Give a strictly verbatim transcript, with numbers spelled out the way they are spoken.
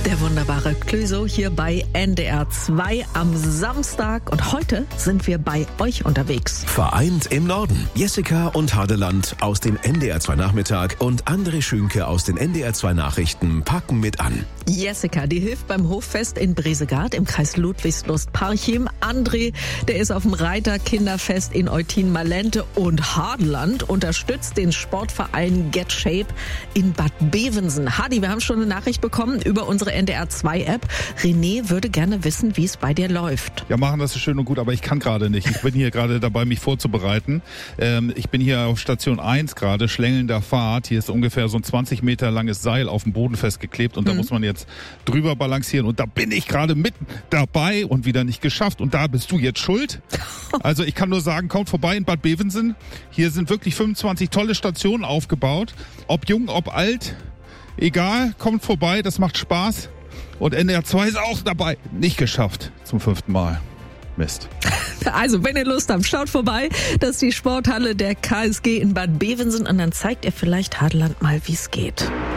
Der wunderbare Clüso hier bei N D R zwei am Samstag. Und heute sind wir bei euch unterwegs. Vereint im Norden. Jessica und Hadeland aus dem N D R zwei Nachmittag und André Schünke aus den N D R zwei Nachrichten packen mit an. Jessica, die hilft beim Hoffest in Bresegard im Kreis Ludwigslust-Parchim. André, der ist auf dem Reiterkinderfest in Eutin-Malente. Und Hadeland unterstützt den Sportverein Get Shape in Bad Bevensen. Hadi, wir haben schon eine Nachricht bekommen über unsere N D R zwei App. René würde gerne wissen, wie es bei dir läuft. Ja, machen das ist schön und gut, aber ich kann gerade nicht. Ich bin hier gerade dabei, mich vorzubereiten. Ähm, ich bin hier auf Station eins gerade, schlängelnder Fahrt. Hier ist ungefähr so ein zwanzig Meter langes Seil auf dem Boden festgeklebt und da mhm. muss man jetzt drüber balancieren. Und da bin ich gerade mitten dabei und wieder nicht geschafft. Und da bist du jetzt schuld. Also ich kann nur sagen, kommt vorbei in Bad Bevensen. Hier sind wirklich fünfundzwanzig tolle Stationen aufgebaut. Ob jung, ob alt, egal, kommt vorbei, das macht Spaß. Und N D R zwei ist auch dabei. Nicht geschafft zum fünften Mal. Mist. Also, wenn ihr Lust habt, schaut vorbei. Das ist die Sporthalle der K S G in Bad Bevensen und dann zeigt ihr vielleicht Hadeland mal, wie es geht.